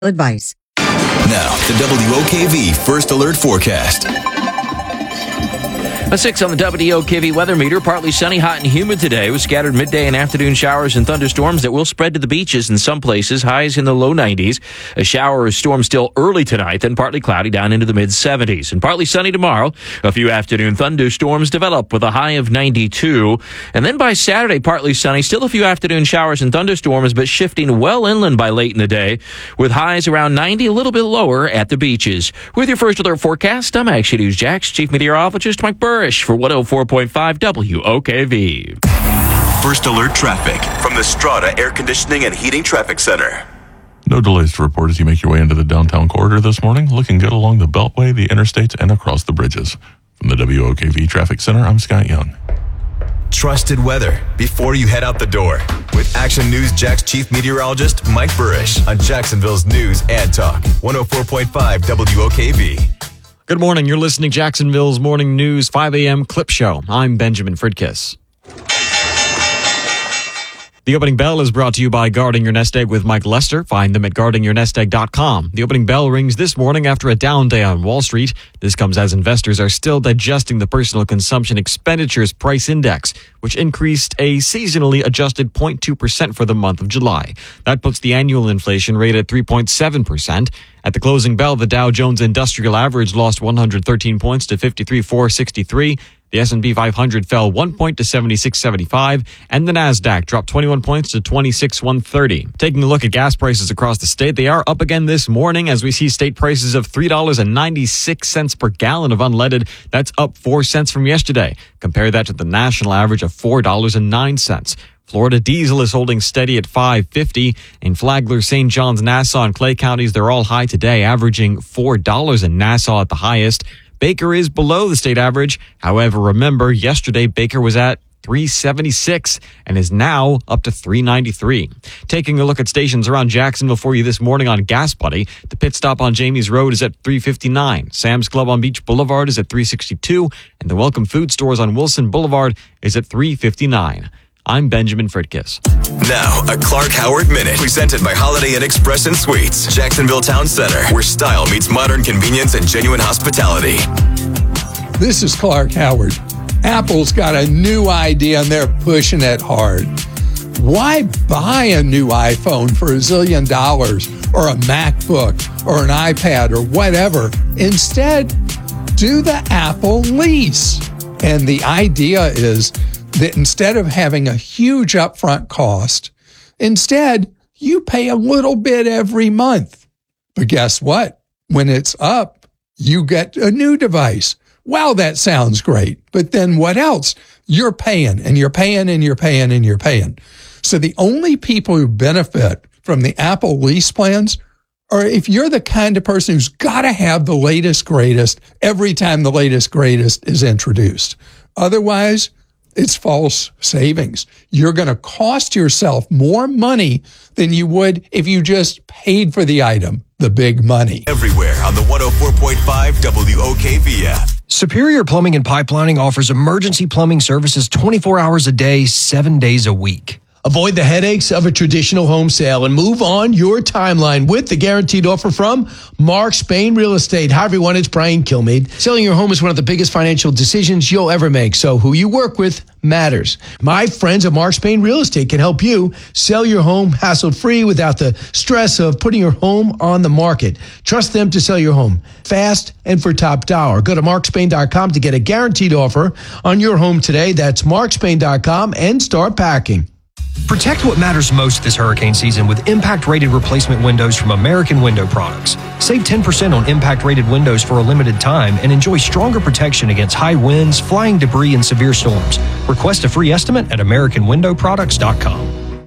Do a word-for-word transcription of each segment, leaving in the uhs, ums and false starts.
advice. Now, the W O K V First Alert Forecast. A six on the W O K V weather meter. Partly sunny, hot, and humid today with scattered midday and afternoon showers and thunderstorms that will spread to the beaches in some places. Highs in the low nineties. A shower or storm still early tonight, then partly cloudy down into the mid seventies. And partly sunny tomorrow. A few afternoon thunderstorms develop with a high of ninety-two. And then by Saturday, partly sunny. Still a few afternoon showers and thunderstorms, but shifting well inland by late in the day with highs around ninety, a little bit lower at the beaches. With your First Alert Forecast, I'm Action News Jax Chief Meteorologist Mike Burr for one oh four point five W O K V. First Alert Traffic from the Strata Air Conditioning and Heating Traffic Center. No delays to report as you make your way into the downtown corridor this morning. Looking good along the Beltway, the interstates, and across the bridges. From the W O K V Traffic Center, I'm Scott Young. Trusted weather before you head out the door with Action News Jax Chief Meteorologist Mike Burrish on Jacksonville's News and Talk one oh four point five W O K V. Good morning. You're listening to Jacksonville's Morning News five a.m. Clip Show. I'm Benjamin Fridkiss. The opening bell is brought to you by Guarding Your Nest Egg with Mike Lester. Find them at guarding your nest egg dot com. The opening bell rings this morning after a down day on Wall Street. This comes as investors are still digesting the Personal Consumption Expenditures Price Index, which increased a seasonally adjusted zero point two percent for the month of July. That puts the annual inflation rate at three point seven percent. At the closing bell, the Dow Jones Industrial Average lost one hundred thirteen points to fifty-three thousand four hundred sixty-three. The S and P five hundred fell one point to seventy-six seventy-five, and the NASDAQ dropped twenty-one points to twenty-six one thirty. Taking a look at gas prices across the state, they are up again this morning as we see state prices of three dollars and ninety-six cents per gallon of unleaded. That's up four cents from yesterday. Compare that to the national average of four dollars and nine cents. Florida diesel is holding steady at five fifty. In Flagler, Saint Johns, Nassau, and Clay counties, they're all high today, averaging four dollars in Nassau at the highest. Baker is below the state average. However, remember, yesterday Baker was at three seventy-six and is now up to three ninety-three. Taking a look at stations around Jacksonville for you this morning on Gas Buddy. The pit stop on Jamie's Road is at three fifty-nine. Sam's Club on Beach Boulevard is at three sixty-two. And the Welcome Food Stores on Wilson Boulevard is at three fifty-nine. I'm Benjamin Fridkiss. Now, a Clark Howard Minute, presented by Holiday Inn Express and Suites, Jacksonville Town Center, where style meets modern convenience and genuine hospitality. This is Clark Howard. Apple's got a new idea and they're pushing it hard. Why buy a new iPhone for a zillion dollars or a MacBook or an iPad or whatever? Instead, do the Apple lease. And the idea is that instead of having a huge upfront cost, instead, you pay a little bit every month. But guess what? When it's up, you get a new device. Wow, that sounds great. But then what else? You're paying and you're paying and you're paying and you're paying. So the only people who benefit from the Apple lease plans are if you're the kind of person who's got to have the latest, greatest every time the latest, greatest is introduced. Otherwise, it's false savings. You're going to cost yourself more money than you would if you just paid for the item, the big money. Everywhere on the one oh four point five W O K V app. Superior Plumbing and Pipelining offers emergency plumbing services twenty-four hours a day, seven days a week. Avoid the headaches of a traditional home sale and move on your timeline with the guaranteed offer from Mark Spain Real Estate. Hi, everyone. It's Brian Kilmeade. Selling your home is one of the biggest financial decisions you'll ever make, so who you work with matters. My friends at Mark Spain Real Estate can help you sell your home hassle-free without the stress of putting your home on the market. Trust them to sell your home fast and for top dollar. Go to mark spain dot com to get a guaranteed offer on your home today. That's mark spain dot com and start packing. Protect what matters most this hurricane season with impact-rated replacement windows from American Window Products. Save ten percent on impact-rated windows for a limited time and enjoy stronger protection against high winds, flying debris, and severe storms. Request a free estimate at american window products dot com.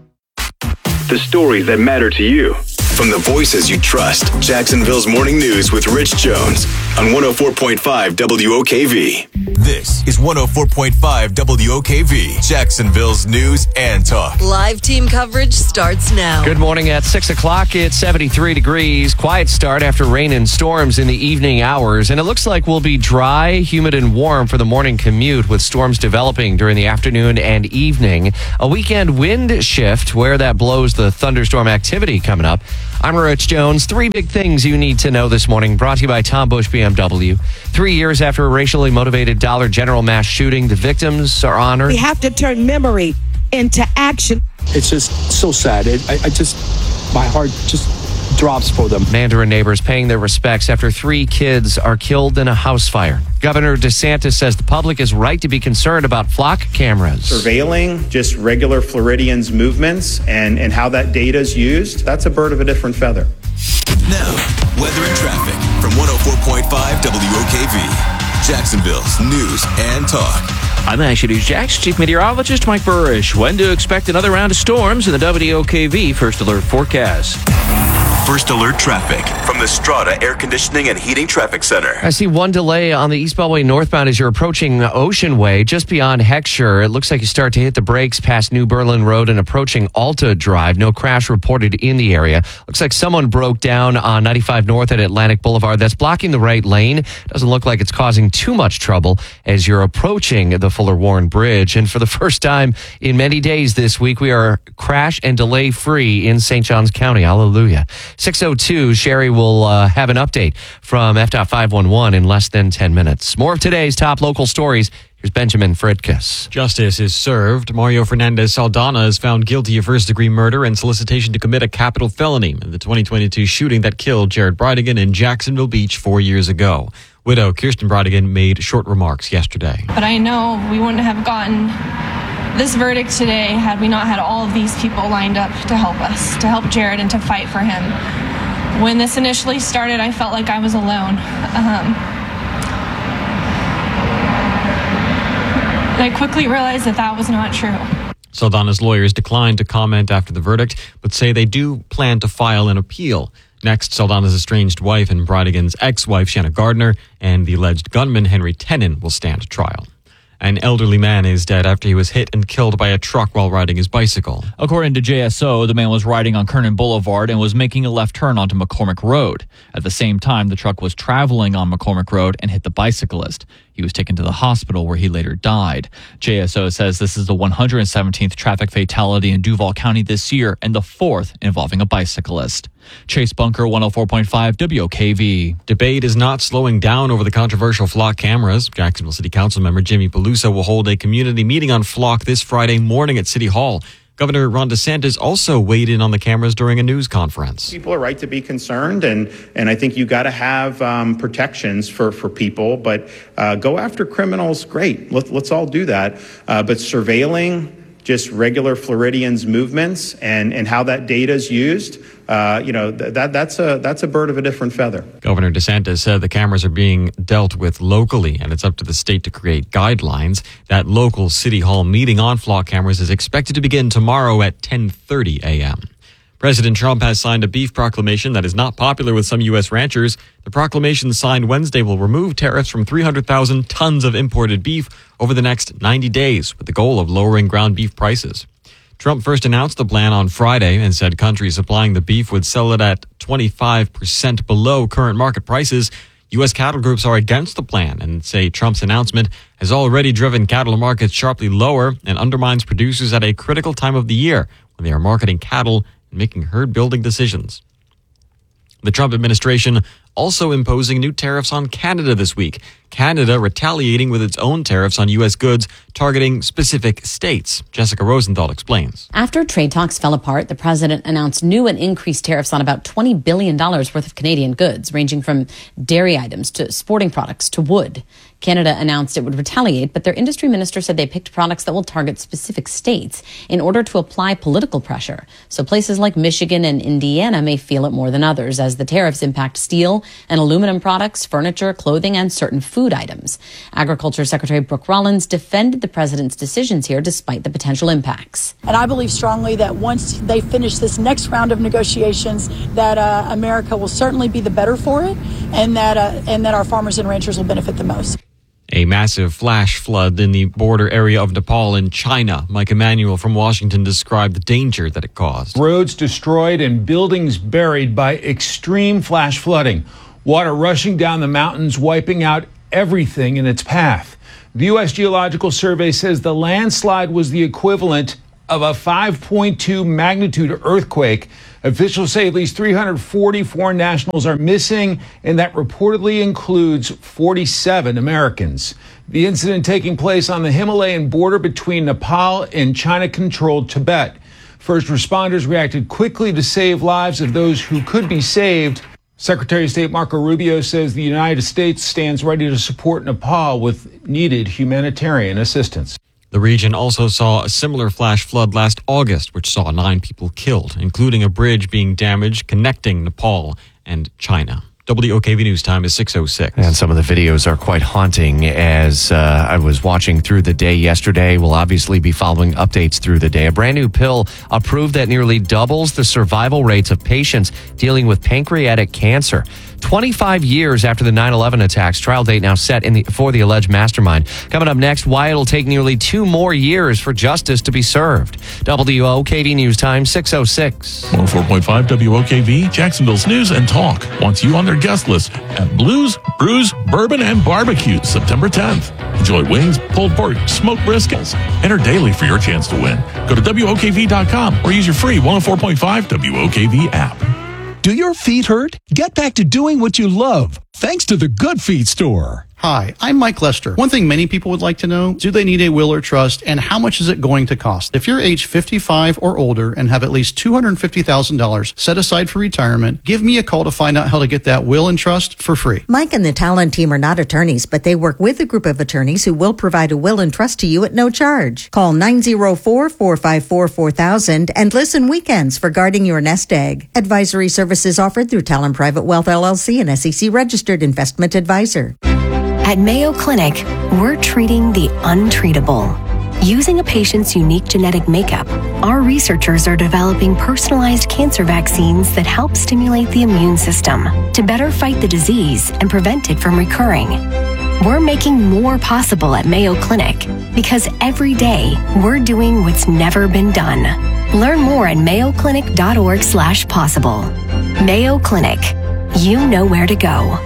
The stories that matter to you. From the voices you trust, Jacksonville's Morning News with Rich Jones on one oh four point five W O K V. This is one oh four point five W O K V, Jacksonville's News and Talk. Live team coverage starts now. Good morning. At six o'clock, it's seventy-three degrees. Quiet start after rain and storms in the evening hours. And it looks like we'll be dry, humid, and warm for the morning commute with storms developing during the afternoon and evening. A weekend wind shift where that blows the thunderstorm activity coming up. I'm Rich Jones. Three big things you need to know this morning, brought to you by Tom Bush B M W. Three years after a racially motivated Dollar General mass shooting, the victims are honored. We have to turn memory into action. It's just so sad. It, I, I just, my heart just drops for them. Mandarin neighbors paying their respects after three kids are killed in a house fire. Governor DeSantis says the public is right to be concerned about flock cameras. Surveilling just regular Floridians' movements and, and how that data is used, that's a bird of a different feather. Now, weather and traffic from one oh four point five W O K V. Jacksonville's news and talk. I'm Action News Jax Chief Meteorologist Mike Burrish. When to expect another round of storms in the W O K V First Alert forecast. First Alert traffic from the Strata Air Conditioning and Heating Traffic Center. I see one delay on the East Beltway northbound as you're approaching Ocean Way, just beyond Heckscher. It looks like you start to hit the brakes past New Berlin Road and approaching Alta Drive. No crash reported in the area. Looks like someone broke down on ninety-five North at Atlantic Boulevard. That's blocking the right lane. Doesn't look like it's causing too much trouble as you're approaching the Fuller Warren Bridge. And for the first time in many days this week, we are crash and delay free in Saint Johns County. Hallelujah. six oh two, Sherry will uh, have an update from F DOT five one one in less than ten minutes. More of today's top local stories. Here's Benjamin Fritkus. Justice is served. Mario Fernandez Saldana is found guilty of first-degree murder and solicitation to commit a capital felony in the twenty twenty-two shooting that killed Jared Bridegan in Jacksonville Beach four years ago. Widow Kirsten Bridegan made short remarks yesterday. But I know we wouldn't have gotten this verdict today had we not had all of these people lined up to help us, to help Jared and to fight for him. When this initially started, I felt like I was alone. Um, I quickly realized that that was not true. Saldana's lawyers declined to comment after the verdict, but say they do plan to file an appeal. Next, Saldana's estranged wife and Bridegan's ex-wife, Shanna Gardner, and the alleged gunman, Henry Tenon, will stand trial. An elderly man is dead after he was hit and killed by a truck while riding his bicycle. According to J S O, the man was riding on Kernan Boulevard and was making a left turn onto McCormick Road. At the same time, the truck was traveling on McCormick Road and hit the bicyclist. He was taken to the hospital where he later died. J S O says this is the one hundred seventeenth traffic fatality in Duval County this year and the fourth involving a bicyclist. Chase Bunker, one oh four point five W O K V. Debate is not slowing down over the controversial flock cameras. Jacksonville City Council member Jimmy Pelusa will hold a community meeting on flock this Friday morning at City Hall. Governor Ron DeSantis also weighed in on the cameras during a news conference. People are right to be concerned, and, and I think you got to have um, protections for, for people, but uh, go after criminals, great. Let, let's all do that. Uh, but surveilling just regular Floridians' movements and, and how that data is used, uh, you know, th- that that's a that's a bird of a different feather. Governor DeSantis said the cameras are being dealt with locally, and it's up to the state to create guidelines. That local City Hall meeting on flock cameras is expected to begin tomorrow at ten thirty a.m. President Trump has signed a beef proclamation that is not popular with some U S ranchers. The proclamation signed Wednesday will remove tariffs from three hundred thousand tons of imported beef over the next ninety days, with the goal of lowering ground beef prices. Trump first announced the plan on Friday and said countries supplying the beef would sell it at twenty-five percent below current market prices. U S cattle groups are against the plan and say Trump's announcement has already driven cattle markets sharply lower and undermines producers at a critical time of the year when they are marketing cattle and making herd building decisions. The Trump administration also imposing new tariffs on Canada this week. Canada retaliating with its own tariffs on U S goods targeting specific states. Jessica Rosenthal explains. After trade talks fell apart, the president announced new and increased tariffs on about twenty billion dollars worth of Canadian goods, ranging from dairy items to sporting products to wood. Canada announced it would retaliate, but their industry minister said they picked products that will target specific states in order to apply political pressure. So places like Michigan and Indiana may feel it more than others, as the tariffs impact steel and aluminum products, furniture, clothing, and certain food items. Agriculture Secretary Brooke Rollins defended the president's decisions here despite the potential impacts. And I believe strongly that once they finish this next round of negotiations, that uh, America will certainly be the better for it, and that uh, and that our farmers and ranchers will benefit the most. A massive flash flood in the border area of Nepal in China. Mike Emanuel from Washington described the danger that it caused. Roads destroyed and buildings buried by extreme flash flooding. Water rushing down the mountains, wiping out everything in its path. The U S Geological Survey says the landslide was the equivalent of a five point two magnitude earthquake. Officials say at least three hundred forty foreign nationals are missing, and that reportedly includes forty-seven Americans. The incident taking place on the Himalayan border between Nepal and China-controlled Tibet. First responders reacted quickly to save lives of those who could be saved. Secretary of State Marco Rubio says the United States stands ready to support Nepal with needed humanitarian assistance. The region also saw a similar flash flood last August, which saw nine people killed, including a bridge being damaged connecting Nepal and China. W O K V News Time is six oh six. And some of the videos are quite haunting. As uh, I was watching through the day yesterday, we'll obviously be following updates through the day. A brand new pill approved that nearly doubles the survival rates of patients dealing with pancreatic cancer. twenty-five years after the nine eleven attacks, trial date now set in the, for the alleged mastermind. Coming up next, why it'll take nearly two more years for justice to be served. W O K V News Time, six oh six. one oh four point five W O K V, Jacksonville's News and Talk wants you on their guest list at Blues, Brews, Bourbon, and Barbecue, September tenth. Enjoy wings, pulled pork, smoked briskets. Enter daily for your chance to win. Go to W O K V dot com or use your free one oh four point five W O K V app. Do your feet hurt? Get back to doing what you love, thanks to the Good Feet Store. Hi, I'm Mike Lester. One thing many people would like to know, do they need a will or trust, and how much is it going to cost? If you're age fifty-five or older and have at least two hundred fifty thousand dollars set aside for retirement, give me a call to find out how to get that will and trust for free. Mike and the Talon team are not attorneys, but they work with a group of attorneys who will provide a will and trust to you at no charge. Call nine oh four, four five four, four thousand and listen weekends for guarding your nest egg. Advisory services offered through Talon Private Wealth L L C, an S E C registered investment advisor. At Mayo Clinic, we're treating the untreatable. Using a patient's unique genetic makeup, our researchers are developing personalized cancer vaccines that help stimulate the immune system to better fight the disease and prevent it from recurring. We're making more possible at Mayo Clinic because every day we're doing what's never been done. Learn more at mayo clinic dot org slash possible. Mayo Clinic. You know where to go.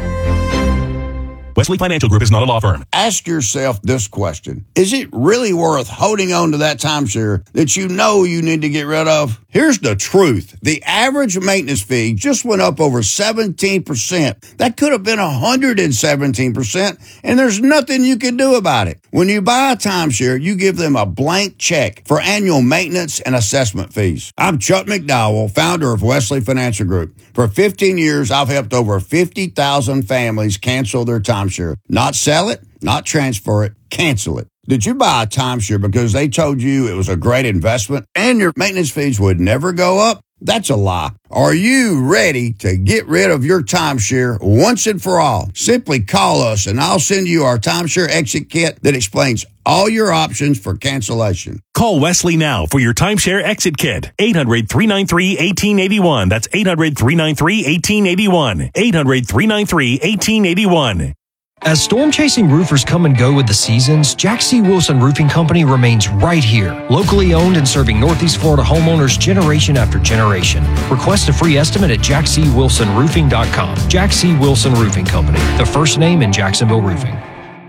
Wesley Financial Group is not a law firm. Ask yourself this question. Is it really worth holding on to that timeshare that you know you need to get rid of? Here's the truth. The average maintenance fee just went up over seventeen percent. That could have been one hundred seventeen percent, and there's nothing you can do about it. When you buy a timeshare, you give them a blank check for annual maintenance and assessment fees. I'm Chuck McDowell, founder of Wesley Financial Group. For fifteen years, I've helped over fifty thousand families cancel their timeshare. Not sell it, not transfer it, cancel it. Did you buy a timeshare because they told you it was a great investment and your maintenance fees would never go up? That's a lie. Are you ready to get rid of your timeshare once and for all? Simply call us and I'll send you our timeshare exit kit that explains all your options for cancellation. Call Wesley now for your timeshare exit kit. eight hundred, three nine three, one eight eight one. That's eight hundred, three nine three, one eight eight one. eight hundred, three nine three, one eight eight one. As storm-chasing roofers come and go with the seasons, Jack C. Wilson Roofing Company remains right here, locally owned and serving Northeast Florida homeowners generation after generation. Request a free estimate at jack c wilson roofing dot com. Jack C. Wilson Roofing Company, the first name in Jacksonville roofing.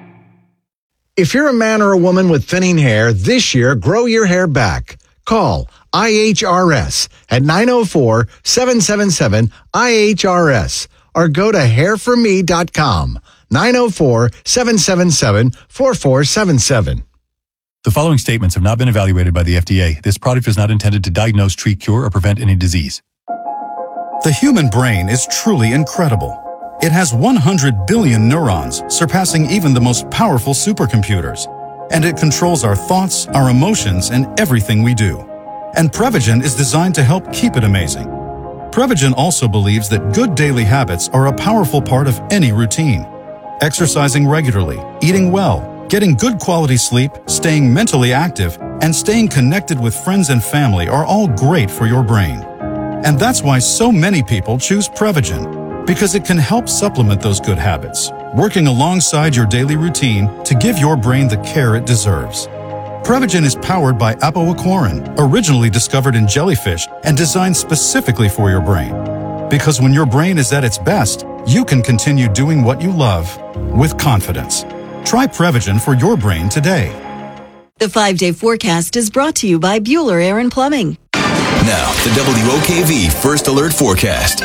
If you're a man or a woman with thinning hair, this year, grow your hair back. Call I H R S at nine oh four, seven seven seven, I H R S or go to hair for me dot com. nine oh four, seven seven seven, four four seven seven. The following statements have not been evaluated by the F D A. This product is not intended to diagnose, treat, cure, or prevent any disease. The human brain is truly incredible. It has one hundred billion neurons, surpassing even the most powerful supercomputers. And it controls our thoughts, our emotions, and everything we do. And Prevagen is designed to help keep it amazing. Prevagen also believes that good daily habits are a powerful part of any routine. Exercising regularly, eating well, getting good quality sleep, staying mentally active, and staying connected with friends and family are all great for your brain. And that's why so many people choose Prevagen, because it can help supplement those good habits, working alongside your daily routine to give your brain the care it deserves. Prevagen is powered by apoaquarin, originally discovered in jellyfish and designed specifically for your brain. Because when your brain is at its best, you can continue doing what you love with confidence. Try Prevagen for your brain today. The five-day forecast is brought to you by Bueller Air and Plumbing. Now, the W O K V First Alert Forecast.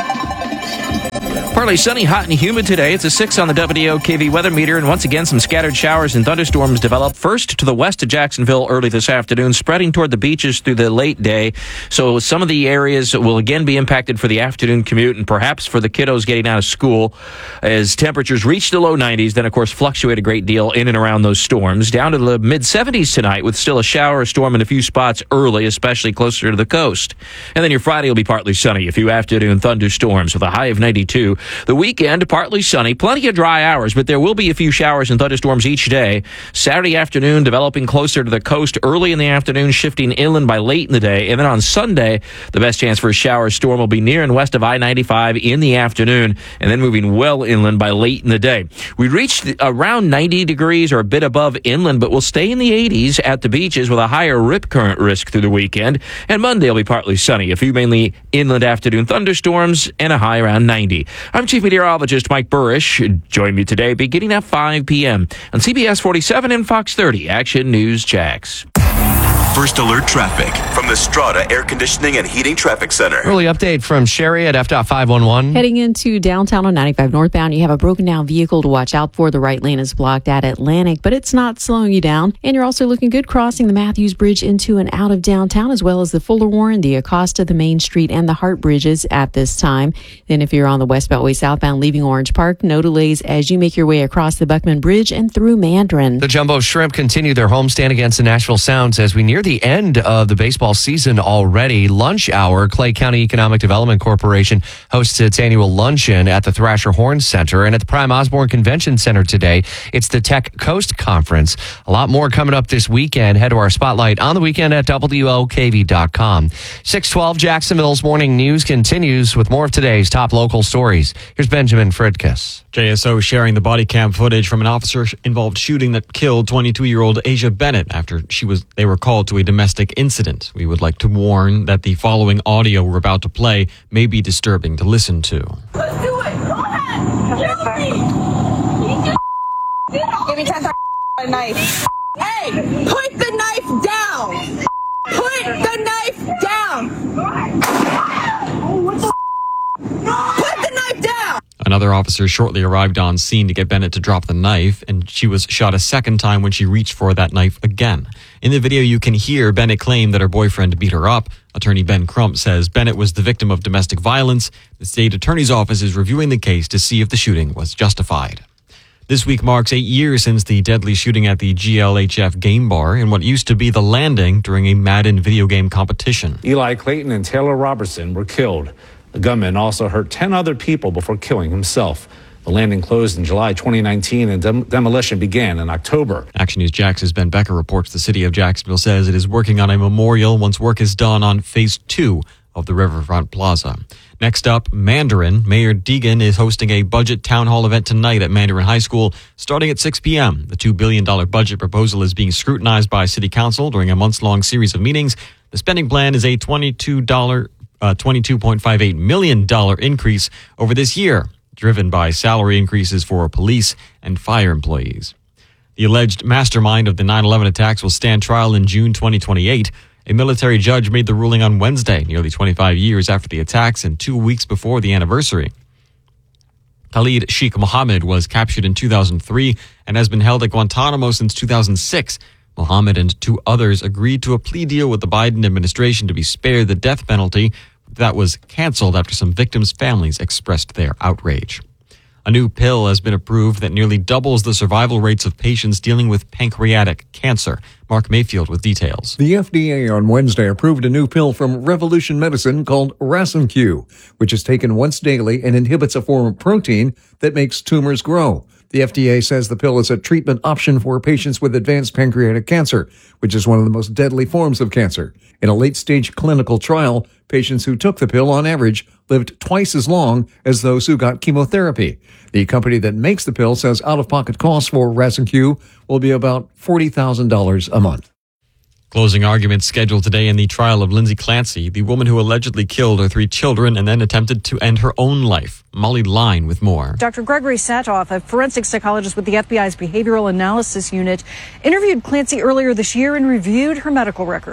Partly sunny, hot, and humid today. It's a six on the W O K V weather meter, and once again, some scattered showers and thunderstorms develop. First to the west of Jacksonville early this afternoon, spreading toward the beaches through the late day. So some of the areas will again be impacted for the afternoon commute and perhaps for the kiddos getting out of school as temperatures reach the low nineties, then, of course, fluctuate a great deal in and around those storms. Down to the mid-seventies tonight with still a shower or storm in a few spots early, especially closer to the coast. And then your Friday will be partly sunny, a few afternoon thunderstorms with a high of ninety-two. The weekend, partly sunny, plenty of dry hours, but there will be a few showers and thunderstorms each day. Saturday afternoon, developing closer to the coast early in the afternoon, shifting inland by late in the day. And then on Sunday, the best chance for a shower or storm will be near and west of I ninety-five in the afternoon, and then moving well inland by late in the day. We reached around ninety degrees or a bit above inland, but we'll stay in the eighties at the beaches with a higher rip current risk through the weekend. And Monday will be partly sunny, a few mainly inland afternoon thunderstorms, and a high around ninety. I'm Chief Meteorologist Mike Burrish. Join me today beginning at five p.m. on C B S forty-seven and Fox thirty Action News Jax. First Alert Traffic from the Strata Air Conditioning and Heating Traffic Center. Early update from Sherry at F dot five one one. Heading into downtown on ninety-five northbound, you have a broken down vehicle to watch out for. The right lane is blocked at Atlantic, but it's not slowing you down. And you're also looking good crossing the Matthews Bridge into and out of downtown, as well as the Fuller Warren, the Acosta, the Main Street, and the Hart Bridges at this time. Then if you're on the West Beltway southbound leaving Orange Park, no delays as you make your way across the Buckman Bridge and through Mandarin. The Jumbo Shrimp continue their homestand against the Nashville Sounds as we near the end of the baseball season already. Lunch hour, Clay County Economic Development Corporation hosts its annual luncheon at the Thrasher Horn Center, and at the Prime Osborne Convention Center today, it's the Tech Coast Conference. A lot more coming up this weekend. Head to our spotlight on the weekend at W O K V dot com. six twelve Jacksonville's morning news continues with more of today's top local stories. Here's Benjamin Fredkes. J S O sharing the body cam footage from an officer-involved shooting that killed twenty-two-year-old Asia Bennett after she was they were called to a domestic incident. We would like to warn that the following audio we're about to play may be disturbing to listen to. Let's do it! Go ahead! Kill me! Give me ten thousand a knife. Hey! Put the knife down! Put the knife down! What the Put the knife down! Another officer shortly arrived on scene to get Bennett to drop the knife, and she was shot a second time when she reached for that knife again. In the video, you can hear Bennett claim that her boyfriend beat her up. Attorney Ben Crump says Bennett was the victim of domestic violence. The state attorney's office is reviewing the case to see if the shooting was justified. This week marks eight years since the deadly shooting at the G L H F game bar in what used to be the Landing during a Madden video game competition. Eli Clayton and Taylor Robertson were killed. The gunman also hurt ten other people before killing himself. The Landing closed in July twenty nineteen and dem- demolition began in October. Action News Jax's Ben Becker reports the city of Jacksonville says it is working on a memorial once work is done on phase two of the Riverfront Plaza. Next up, Mandarin. Mayor Deegan is hosting a budget town hall event tonight at Mandarin High School starting at six p.m. The two billion dollars budget proposal is being scrutinized by City Council during a months-long series of meetings. The spending plan is a twenty-two dollars Uh, twenty-two point five eight million dollars increase over this year, driven by salary increases for police and fire employees. The alleged mastermind of the nine eleven attacks will stand trial in June twenty twenty-eight. A military judge made the ruling on Wednesday, nearly twenty-five years after the attacks and two weeks before the anniversary. Khalid Sheikh Mohammed was captured in two thousand three and has been held at Guantanamo since two thousand six. Mohammed and two others agreed to a plea deal with the Biden administration to be spared the death penalty. That was canceled after some victims' families expressed their outrage. A new pill has been approved that nearly doubles the survival rates of patients dealing with pancreatic cancer. Mark Mayfield with details. The F D A on Wednesday approved a new pill from Revolution Medicine called Rasenq, which is taken once daily and inhibits a form of protein that makes tumors grow. The F D A says the pill is a treatment option for patients with advanced pancreatic cancer, which is one of the most deadly forms of cancer. In a late-stage clinical trial, patients who took the pill on average lived twice as long as those who got chemotherapy. The company that makes the pill says out-of-pocket costs for Rasenq will be about forty thousand dollars a month. Closing arguments scheduled today in the trial of Lindsay Clancy, the woman who allegedly killed her three children and then attempted to end her own life. Molly Line with more. Doctor Gregory Satoff, a forensic psychologist with the F B I's Behavioral Analysis Unit, interviewed Clancy earlier this year and reviewed her medical records.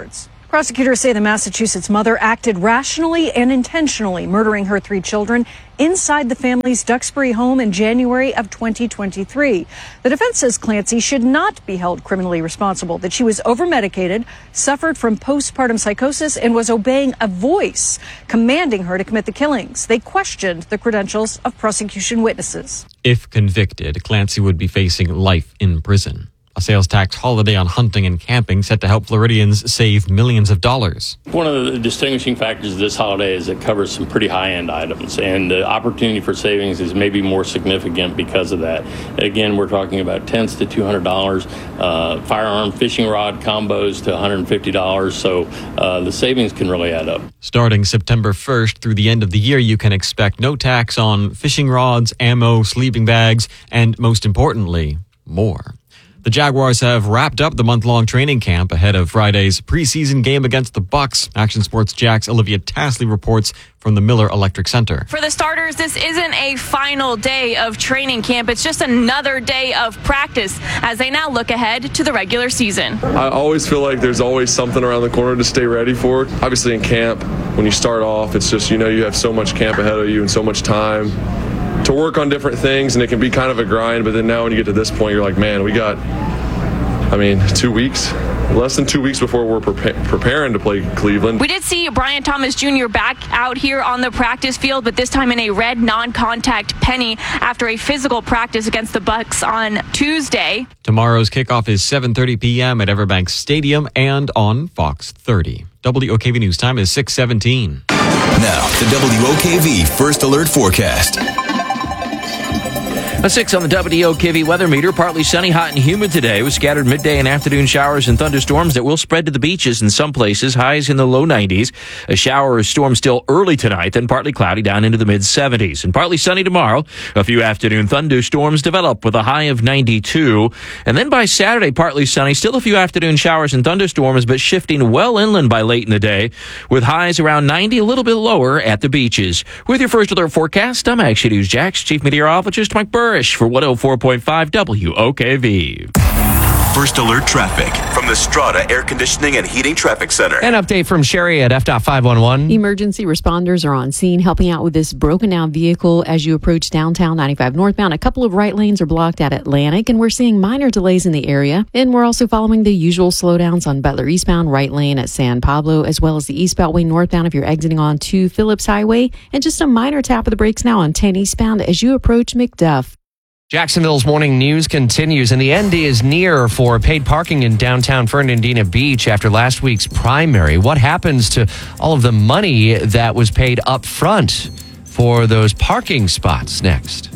Prosecutors say the Massachusetts mother acted rationally and intentionally, murdering her three children inside the family's Duxbury home in January of twenty twenty-three. The defense says Clancy should not be held criminally responsible, that she was overmedicated, suffered from postpartum psychosis, and was obeying a voice commanding her to commit the killings. They questioned the credentials of prosecution witnesses. If convicted, Clancy would be facing life in prison. A sales tax holiday on hunting and camping set to help Floridians save millions of dollars. One of the distinguishing factors of this holiday is it covers some pretty high-end items, and the opportunity for savings is maybe more significant because of that. Again, we're talking about tents to two hundred dollars, uh, firearm fishing rod combos to one hundred fifty dollars, so uh, the savings can really add up. Starting September first through the end of the year, you can expect no tax on fishing rods, ammo, sleeping bags, and most importantly, more. The Jaguars have wrapped up the month-long training camp ahead of Friday's preseason game against the Bucks. Action Sports Jack's Olivia Tasley reports from the Miller Electric Center. For the starters, this isn't a final day of training camp. It's just another day of practice as they now look ahead to the regular season. I always feel like there's always something around the corner to stay ready for. Obviously in camp, when you start off, it's just, you know, you have so much camp ahead of you and so much time to work on different things, and it can be kind of a grind, but then now when you get to this point, you're like, man, we got, I mean, two weeks, less than two weeks before we're prepa- preparing to play Cleveland. We did see Brian Thomas Junior back out here on the practice field, but this time in a red non-contact penny after a physical practice against the Bucks on Tuesday. Tomorrow's kickoff is seven thirty p.m. at Everbank Stadium and on Fox thirty. W O K V News time is six seventeen. Now, the W O K V First Alert Forecast. A six on the W O K V weather meter. Partly sunny, hot, and humid today with scattered midday and afternoon showers and thunderstorms that will spread to the beaches in some places. Highs in the low nineties. A shower or storm still early tonight, then partly cloudy down into the mid seventies. And partly sunny tomorrow. A few afternoon thunderstorms develop with a high of ninety-two. And then by Saturday, partly sunny. Still a few afternoon showers and thunderstorms, but shifting well inland by late in the day with highs around ninety, a little bit lower at the beaches. With your First Alert forecast, I'm Action News Jack's Chief Meteorologist Mike Burr for one oh four point five W O K V. First Alert Traffic from the Strata Air Conditioning and Heating Traffic Center. An update from Sherry at F five one one. Emergency responders are on scene helping out with this broken down vehicle as you approach downtown ninety-five northbound. A couple of right lanes are blocked at Atlantic, and we're seeing minor delays in the area. And we're also following the usual slowdowns on Butler eastbound, right lane at San Pablo, as well as the East Beltway northbound if you're exiting on to Phillips Highway. And just a minor tap of the brakes now on ten eastbound as you approach McDuff. Jacksonville's morning news continues, and the end is near for paid parking in downtown Fernandina Beach after last week's primary. What happens to all of the money that was paid up front for those parking spots? Next.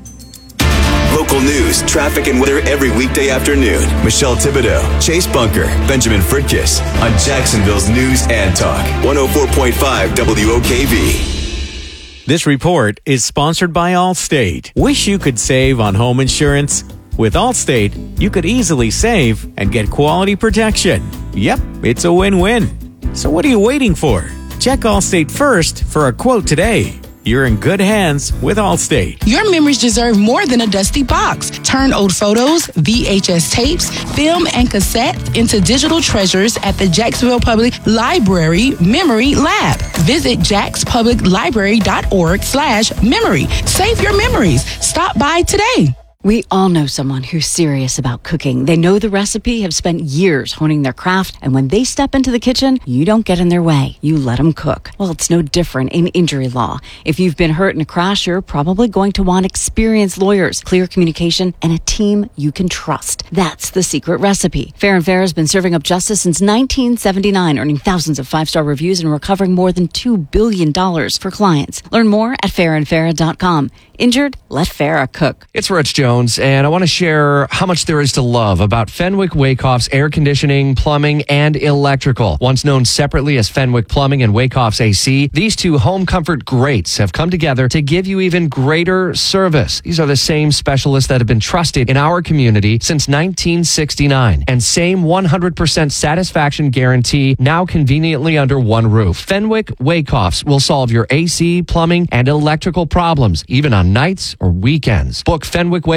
Local news, traffic, and weather every weekday afternoon. Michelle Thibodeau, Chase Bunker, Benjamin Fritkiss on Jacksonville's News and Talk. one oh four point five W O K V. This report is sponsored by Allstate. Wish you could save on home insurance? With Allstate, you could easily save and get quality protection. Yep, it's a win-win. So what are you waiting for? Check Allstate first for a quote today. You're in good hands with Allstate. Your memories deserve more than a dusty box. Turn old photos, V H S tapes, film, and cassette into digital treasures at the Jacksonville Public Library Memory Lab. Visit jackspubliclibrary.org slash memory. Save your memories. Stop by today. We all know someone who's serious about cooking. They know the recipe, have spent years honing their craft, and when they step into the kitchen, you don't get in their way. You let them cook. Well, it's no different in injury law. If you've been hurt in a crash, you're probably going to want experienced lawyers, clear communication, and a team you can trust. That's the secret recipe. Fair and Fair has been serving up justice since nineteen seventy-nine, earning thousands of five-star reviews and recovering more than two billion dollars for clients. Learn more at fair and farah dot com. Injured? Let Farah cook. It's Rich Jones, and I want to share how much there is to love about Fenwick Wakehoff's air conditioning, plumbing, and electrical. Once known separately as Fenwick Plumbing and Wakehoff's A C, these two home comfort greats have come together to give you even greater service. These are the same specialists that have been trusted in our community since nineteen sixty-nine. And same one hundred percent satisfaction guarantee now conveniently under one roof. Fenwick Wakehoffs will solve your A C, plumbing, and electrical problems, even on nights or weekends. Book Fenwick Wakehoffs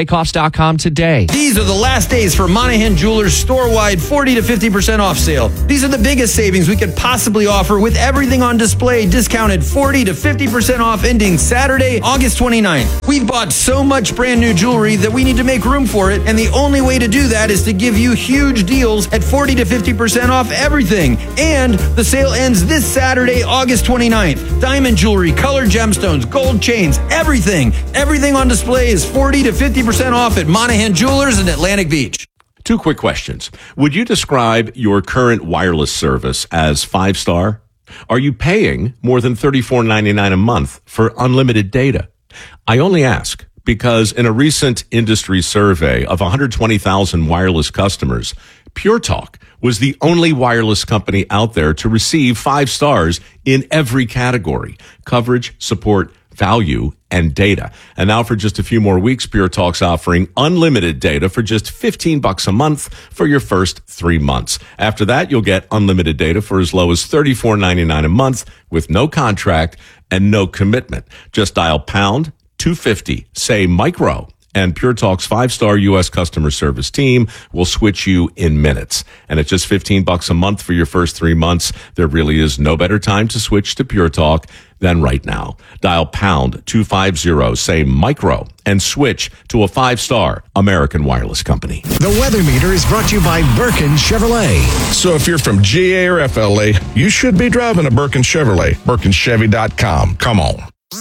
lakeoffs dot com today. These are the last days for Monahan Jewelers store-wide forty to fifty percent off sale. These are the biggest savings we could possibly offer with everything on display discounted forty to fifty percent off ending Saturday, August twenty-ninth. We've bought so much brand new jewelry that we need to make room for it, and the only way to do that is to give you huge deals at forty to fifty percent off everything. And the sale ends this Saturday, August twenty-ninth. Diamond jewelry, colored gemstones, gold chains, everything. Everything on display is forty to fifty percent off at Monahan Jewelers in Atlantic Beach. Two quick questions. Would you describe your current wireless service as five-star? Are you paying more than thirty-four ninety-nine a month for unlimited data? I only ask because in a recent industry survey of one hundred twenty thousand wireless customers, Pure Talk was the only wireless company out there to receive five stars in every category: coverage, support, value, and data. And now for just a few more weeks, Pure Talk's offering unlimited data for just fifteen bucks a month for your first three months. After that, you'll get unlimited data for as low as thirty-four ninety-nine a month with no contract and no commitment. Just dial pound two fifty, say micro, and Pure Talk's five-star U S customer service team will switch you in minutes. And at just fifteen bucks a month for your first three months, there really is no better time to switch to Pure Talk than right now. Dial pound two fifty, say micro, and switch to a five-star American wireless company. The Weather Meter is brought to you by Birkin Chevrolet. So if you're from G A or F L A, you should be driving a Birkin Chevrolet. Birkin Chevy dot com. Come on.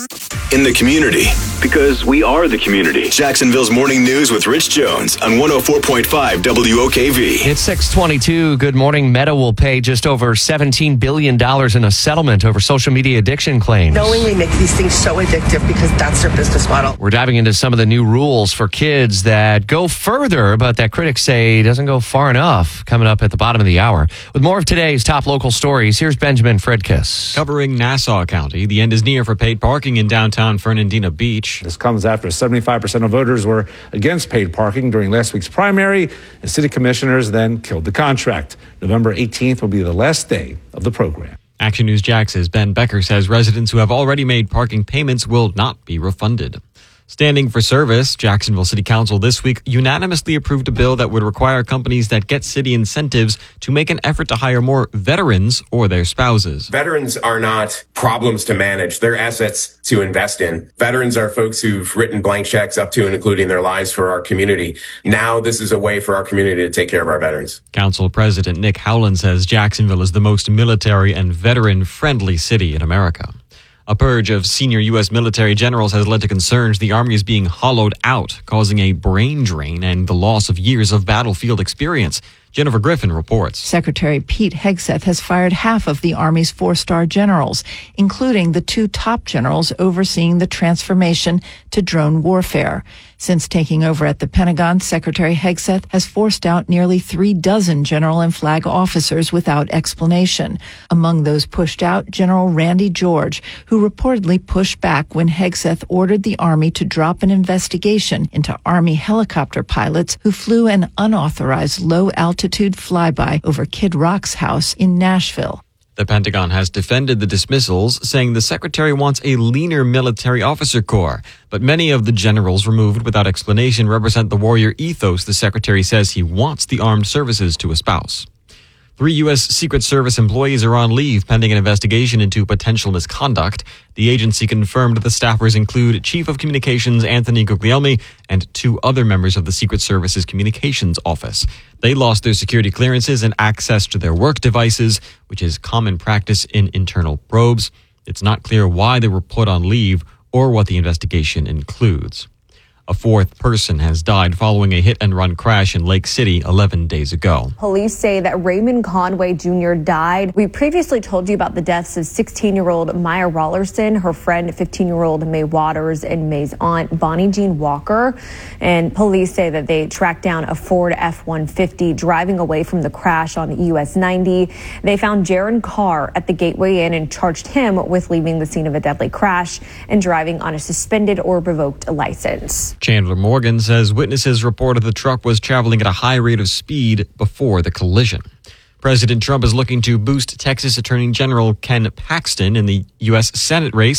In the community, because we are the community. Jacksonville's Morning News with Rich Jones on one oh four point five W O K V. It's six twenty-two. Good morning. Meta will pay just over seventeen billion dollars in a settlement over social media addiction claims. Knowingly make these things so addictive because that's their business model. We're diving into some of the new rules for kids that go further, but that critics say doesn't go far enough. Coming up at the bottom of the hour. With more of today's top local stories, here's Benjamin Fredkiss. Covering Nassau County, the end is near for paid parking in downtown Fernandina Beach. This comes after seventy-five percent of voters were against paid parking during last week's primary, and city commissioners then killed the contract. November eighteenth will be the last day of the program. Action News Jax's Ben Becker says residents who have already made parking payments will not be refunded. Standing for service, Jacksonville City Council this week unanimously approved a bill that would require companies that get city incentives to make an effort to hire more veterans or their spouses. Veterans are not problems to manage. They're assets to invest in. Veterans are folks who've written blank checks up to and including their lives for our community. Now this is a way for our community to take care of our veterans. Council President Nick Howland says Jacksonville is the most military and veteran-friendly city in America. A purge of senior U S military generals has led to concerns the Army is being hollowed out, causing a brain drain and the loss of years of battlefield experience. Jennifer Griffin reports. Secretary Pete Hegseth has fired half of the Army's four-star generals, including the two top generals overseeing the transformation to drone warfare. Since taking over at the Pentagon, Secretary Hegseth has forced out nearly three dozen general and flag officers without explanation. Among those pushed out, General Randy George, who reportedly pushed back when Hegseth ordered the Army to drop an investigation into Army helicopter pilots who flew an unauthorized low-altitude flyby over Kid Rock's house in Nashville. The Pentagon has defended the dismissals, saying the secretary wants a leaner military officer corps. But many of the generals removed without explanation represent the warrior ethos the secretary says he wants the armed services to espouse. Three U S Secret Service employees are on leave pending an investigation into potential misconduct. The agency confirmed the staffers include Chief of Communications Anthony Guglielmi and two other members of the Secret Service's communications office. They lost their security clearances and access to their work devices, which is common practice in internal probes. It's not clear why they were put on leave or what the investigation includes. A fourth person has died following a hit-and-run crash in Lake City eleven days ago. Police say that Raymond Conway Junior died. We previously told you about the deaths of sixteen-year-old Maya Rollerson, her friend fifteen-year-old May Waters, and May's aunt Bonnie Jean Walker. And police say that they tracked down a Ford F one fifty driving away from the crash on U S ninety. They found Jaron Carr at the Gateway Inn and charged him with leaving the scene of a deadly crash and driving on a suspended or revoked license. Chandler Morgan says witnesses reported the truck was traveling at a high rate of speed before the collision. President Trump is looking to boost Texas Attorney General Ken Paxton in the U S Senate race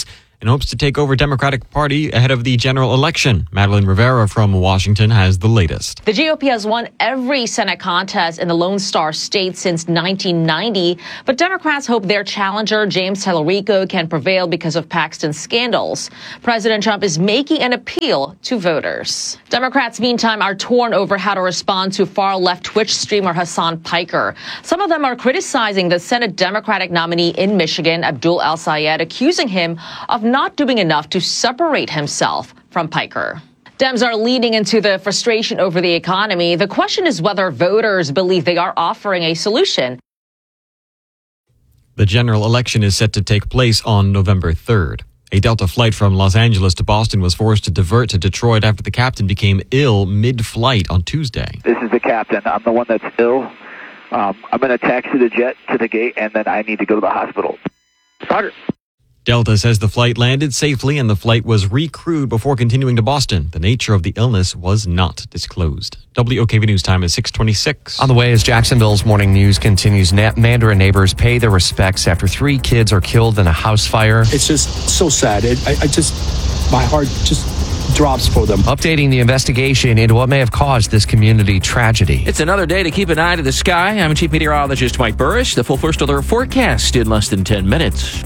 in hopes to take over Democratic Party ahead of the general election. Madeline Rivera from Washington has the latest. The G O P has won every Senate contest in the Lone Star State since nineteen ninety, but Democrats hope their challenger, James Tallarico, can prevail because of Paxton scandals. President Trump is making an appeal to voters. Democrats, meantime, are torn over how to respond to far-left Twitch streamer Hassan Piker. Some of them are criticizing the Senate Democratic nominee in Michigan, Abdul El-Sayed, accusing him of not doing enough to separate himself from Piker. Dems are leading into the frustration over the economy. The question is whether voters believe they are offering a solution. The general election is set to take place on November third. A Delta flight from Los Angeles to Boston was forced to divert to Detroit after the captain became ill mid-flight on Tuesday. This is the captain. I'm the one that's ill. Um, I'm going to taxi the jet to the gate, and then I need to go to the hospital. Roger. Delta says the flight landed safely and the flight was recrewed before continuing to Boston. The nature of the illness was not disclosed. W O K V News time is six twenty-six. On the way, as Jacksonville's morning news continues, Na- Mandarin neighbors pay their respects after three kids are killed in a house fire. It's just so sad. It, I, I just, my heart just drops for them. Updating the investigation into what may have caused this community tragedy. It's another day to keep an eye to the sky. I'm Chief Meteorologist Mike Burris. The full first alert forecast in less than ten minutes.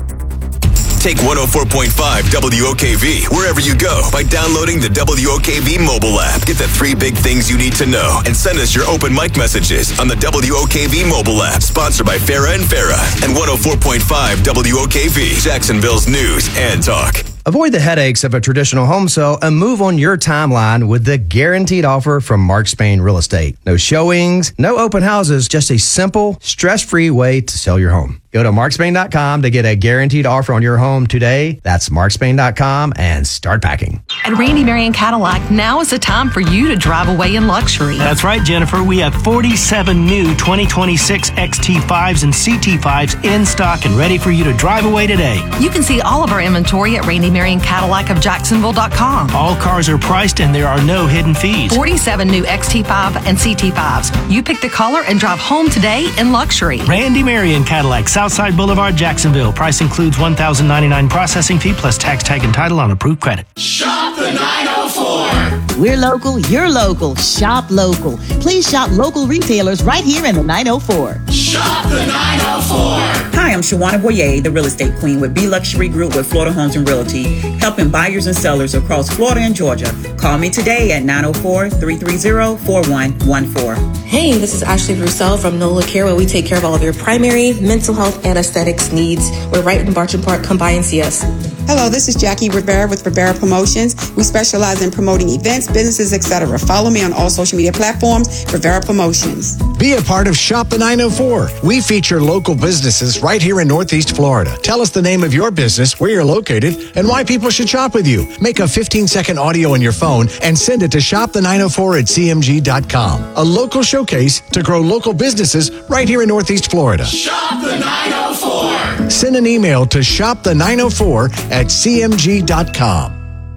Take one oh four point five W O K V wherever you go by downloading the W O K V mobile app. Get the three big things you need to know and send us your open mic messages on the W O K V mobile app. Sponsored by Farah and Farah and one oh four point five W O K V, Jacksonville's news and talk. Avoid the headaches of a traditional home sale and move on your timeline with the guaranteed offer from Mark Spain Real Estate. No showings, no open houses, just a simple, stress-free way to sell your home. Go to mark spain dot com to get a guaranteed offer on your home today. That's mark spain dot com and start packing. At Randy Marion Cadillac, now is the time for you to drive away in luxury. That's right, Jennifer. We have forty-seven new twenty twenty-six X T fives and C T fives in stock and ready for you to drive away today. You can see all of our inventory at Randy Marion Cadillac of Jacksonville dot com. All cars are priced and there are no hidden fees. forty-seven new X T five and C T fives. You pick the color and drive home today in luxury. Randy Marion Cadillac, Southside Boulevard, Jacksonville. Price includes one thousand ninety-nine dollars processing fee plus tax, tag, and title on approved credit. Shop the nine oh four. We're local, you're local. Shop local. Please shop local retailers right here in the nine oh four. Shop the nine oh four. Hi, I'm Shawana Boyer, the real estate queen with B Luxury Group with Florida Homes and Realty, helping buyers and sellers across Florida and Georgia. Call me today at nine oh four, three three zero, four one one four. Hey, this is Ashley Roussel from NOLA Care, where we take care of all of your primary, mental health, and aesthetics needs. We're right in Bartram Park. Come by and see us. Hello, this is Jackie Rivera with Rivera Promotions. We specialize in promoting events, businesses, et cetera. Follow me on all social media platforms, Rivera Promotions. Be a part of Shop the nine oh four. We feature local businesses right here in Northeast Florida. Tell us the name of your business, where you're located, and why people should shop with you. Make a fifteen-second audio on your phone and send it to shop the nine oh four at c m g dot com. A local showcase to grow local businesses right here in Northeast Florida. Shop the nine oh four. Send an email to shop the nine oh four at c m g dot com.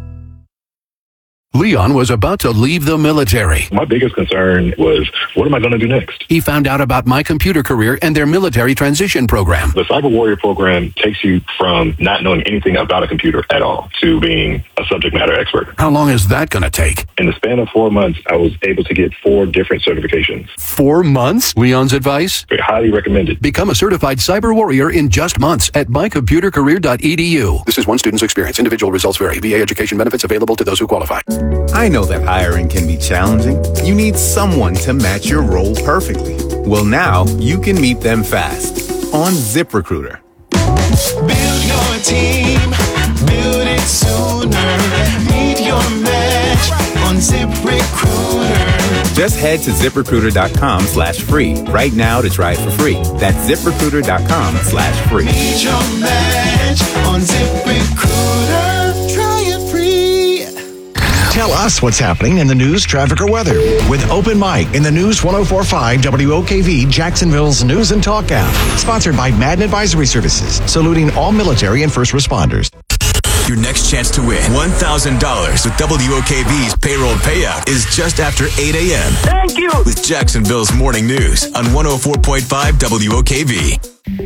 Leon was about to leave the military. My biggest concern was, what am I going to do next? He found out about My Computer Career and their military transition program. The Cyber Warrior program takes you from not knowing anything about a computer at all to being a subject matter expert. How long is that going to take? In the span of four months, I was able to get four different certifications. Four months? Leon's advice? Very highly recommended. Become a certified cyber warrior in just months at my computer career dot e d u. This is one student's experience. Individual results vary. V A education benefits available to those who qualify. I know that hiring can be challenging. You need someone to match your role perfectly. Well, now you can meet them fast on ZipRecruiter. Build your team, build it sooner. Meet your match on ZipRecruiter. Just head to ZipRecruiter dot com slash free right now to try it for free. That's ZipRecruiter dot com slash free. Meet your match on ZipRecruiter. Try it free. Tell us what's happening in the news, traffic, or weather with Open Mic in the News one oh four point five W O K V, Jacksonville's News and Talk app. Sponsored by Madden Advisory Services, saluting all military and first responders. Your next chance to win one thousand dollars with W O K V's payroll payout is just after eight a.m. Thank you. With Jacksonville's Morning News on one oh four point five W O K V.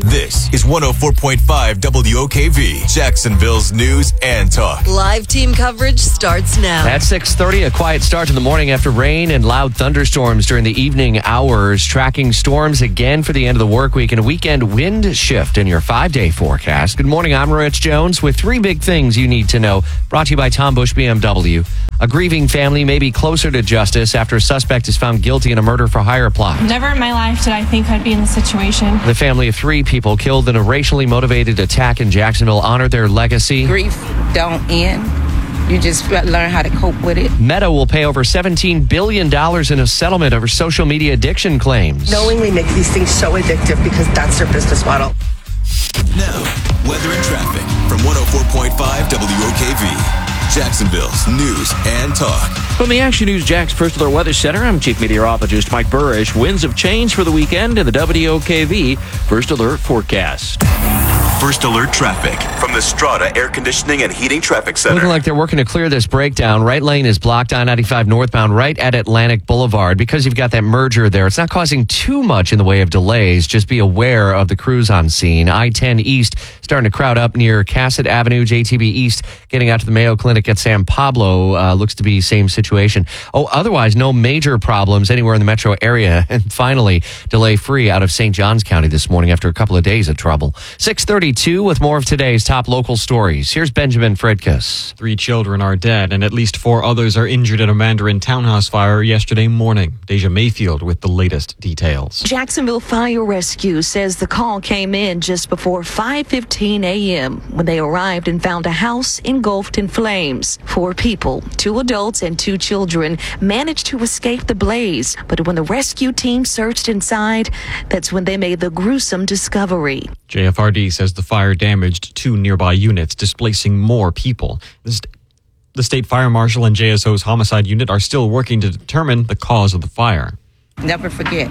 This is one oh four point five W O K V, Jacksonville's news and talk. Live team coverage starts now. At six thirty, a quiet start to the morning after rain and loud thunderstorms during the evening hours. Tracking storms again for the end of the work week and a weekend wind shift in your five-day forecast. Good morning, I'm Rich Jones with three big things you need to know. Brought to you by Tom Bush B M W. A grieving family may be closer to justice after a suspect is found guilty in a murder-for-hire plot. Never in my life did I think I'd be in this situation. The family of three people killed in a racially motivated attack in Jacksonville honored their legacy. Grief don't end. You just learn how to cope with it. Meta will pay over seventeen billion dollars in a settlement over social media addiction claims. Knowingly make these things so addictive because that's their business model. Now, weather and traffic from one oh four point five W O K V. Jacksonville's news and talk. From the Action News Jax First Alert Weather Center, I'm Chief Meteorologist Mike Burrish. Winds have changed for the weekend in the W O K V First Alert forecast. First Alert traffic from the Strata Air Conditioning and Heating Traffic Center. Looking like they're working to clear this breakdown. Right lane is blocked I ninety-five northbound right at Atlantic Boulevard. Because you've got that merger there, it's not causing too much in the way of delays. Just be aware of the crews on scene. I ten East starting to crowd up near Cassett Avenue. J T B East getting out to the Mayo Clinic at San Pablo. Uh, looks to be same situation. Oh, otherwise, no major problems anywhere in the metro area. And finally, delay free out of Saint Johns County this morning after a couple of days of trouble. six thirty-two with more of today's top local stories. Here's Benjamin Fridkus. Three children are dead and at least four others are injured in a Mandarin townhouse fire yesterday morning. Deja Mayfield with the latest details. Jacksonville Fire Rescue says the call came in just before five fifteen a.m. when they arrived and found a house engulfed in flames. Four people, two adults and two children, managed to escape the blaze. But when the rescue team searched inside, that's when they made the gruesome discovery. J F R D says the fire damaged two nearby units, displacing more people. The, st- the state fire marshal and J S O's homicide unit are still working to determine the cause of the fire. Never forget.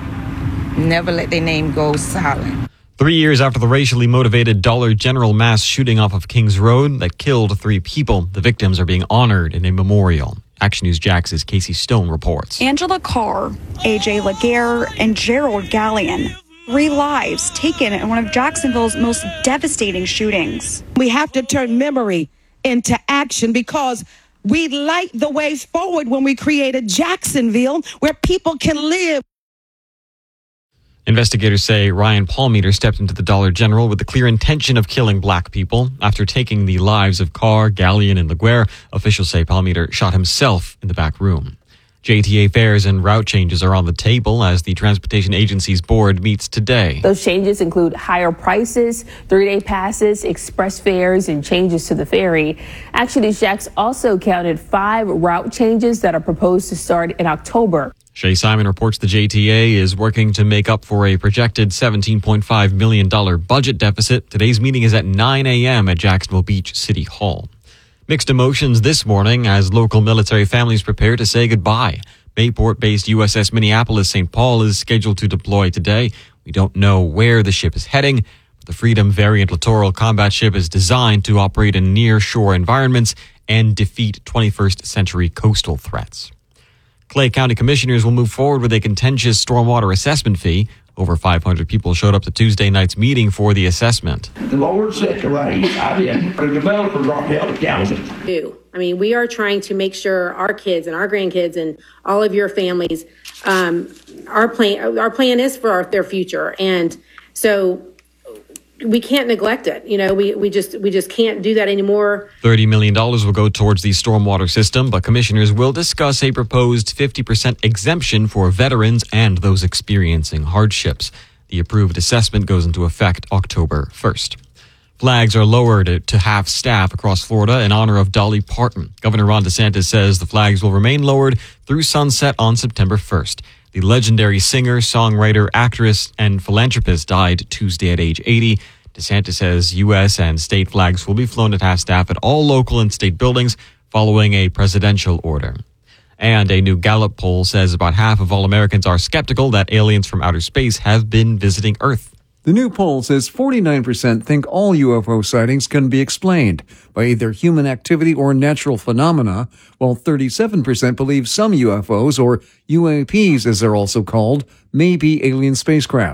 Never let their name go silent. Three years after the racially motivated Dollar General mass shooting off of Kings Road that killed three people, the victims are being honored in a memorial. Action News Jax's Casey Stone reports. Angela Carr, A J Laguerre, and Gerald Gallion. Three lives taken in one of Jacksonville's most devastating shootings. We have to turn memory into action because we light the ways forward when we create a Jacksonville where people can live. Investigators say Ryan Palmeter stepped into the Dollar General with the clear intention of killing black people. After taking the lives of Carr, Gallion, and Laguerre, officials say Palmeter shot himself in the back room. J T A fares and route changes are on the table as the Transportation Agency's board meets today. Those changes include higher prices, three-day passes, express fares, and changes to the ferry. Action News Jax also counted five route changes that are proposed to start in October. Shay Simon reports the J T A is working to make up for a projected seventeen point five million dollars budget deficit. Today's meeting is at nine a.m. at Jacksonville Beach City Hall. Mixed emotions this morning as local military families prepare to say goodbye. Bayport-based U S S Minneapolis Saint Paul is scheduled to deploy today. We don't know where the ship is heading, but the Freedom Variant Littoral Combat Ship is designed to operate in near-shore environments and defeat twenty-first century coastal threats. Clay County commissioners will move forward with a contentious stormwater assessment fee. Over five hundred people showed up to Tuesday night's meeting for the assessment. The Lord set the raise. I didn't. The developers are held accountable. I mean, we are trying to make sure our kids and our grandkids and all of your families, um, our plan, our plan is for our, their future. And so we can't neglect it. You know, we, we just we just can't do that anymore. thirty million dollars will go towards the stormwater system, but commissioners will discuss a proposed fifty percent exemption for veterans and those experiencing hardships. The approved assessment goes into effect October first. Flags are lowered to half staff across Florida in honor of Dolly Parton. Governor Ron DeSantis says the flags will remain lowered through sunset on September first. The legendary singer, songwriter, actress, and philanthropist died Tuesday at age eighty. DeSantis says U S and state flags will be flown at half-staff at all local and state buildings following a presidential order. And a new Gallup poll says about half of all Americans are skeptical that aliens from outer space have been visiting Earth. The new poll says forty-nine percent think all U F O sightings can be explained by either human activity or natural phenomena, while thirty-seven percent believe some U F Os, or U A Ps as they're also called, may be alien spacecraft.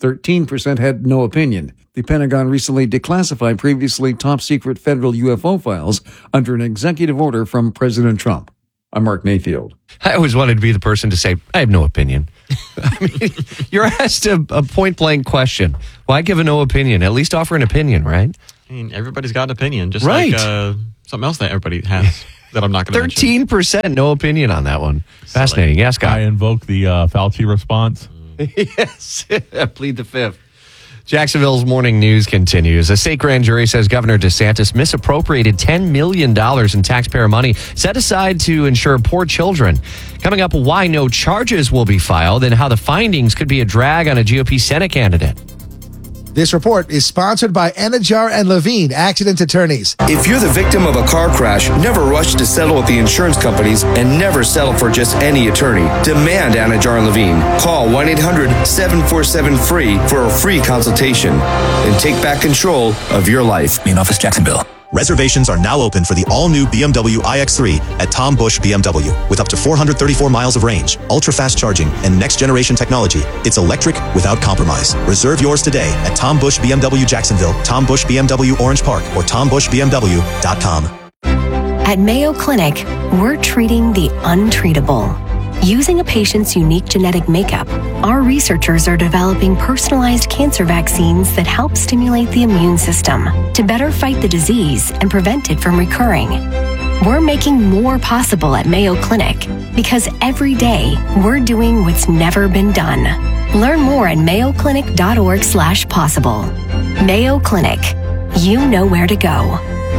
thirteen percent had no opinion. The Pentagon recently declassified previously top-secret federal U F O files under an executive order from President Trump. I'm Mark Mayfield. I always wanted to be the person to say, I have no opinion. I mean, you're asked a, a point-blank question. Why give a no opinion? At least offer an opinion, right? I mean, everybody's got an opinion, just right. like uh, something else that everybody has that I'm not going to mention. thirteen percent no opinion on that one. Fascinating. Yes, Scott. I invoke the uh, Fauci response. Yes. Plead the fifth. Jacksonville's morning news continues. A state grand jury says Governor DeSantis misappropriated ten million dollars in taxpayer money set aside to ensure poor children. Coming up, why no charges will be filed and how the findings could be a drag on a G O P Senate candidate. This report is sponsored by Anajar and Levine, accident attorneys. If you're the victim of a car crash, never rush to settle with the insurance companies and never settle for just any attorney. Demand Anajar and Levine. Call one eight hundred seven four seven free for a free consultation and take back control of your life. Main office, Jacksonville. Reservations are now open for the all-new B M W i X three at Tom Busch B M W. With up to four hundred thirty-four miles of range, ultra-fast charging, and next-generation technology, it's electric without compromise. Reserve yours today at Tom Busch B M W Jacksonville, Tom Busch B M W Orange Park, or tom busch b m w dot com. At Mayo Clinic, we're treating the untreatable. Using a patient's unique genetic makeup, our researchers are developing personalized cancer vaccines that help stimulate the immune system to better fight the disease and prevent it from recurring. We're making more possible at Mayo Clinic because every day we're doing what's never been done. Learn more at mayo clinic dot org slash possible. Mayo Clinic. You know where to go.